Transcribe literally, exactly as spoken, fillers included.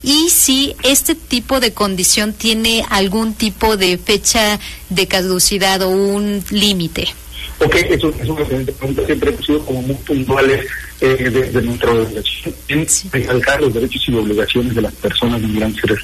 y si este tipo de condición tiene algún tipo de fecha de caducidad o un límite. Ok, eso es una excelente pregunta. Siempre hemos sido como muy puntuales eh, de, de nuestra organización en recalcar los derechos y obligaciones de las personas migrantes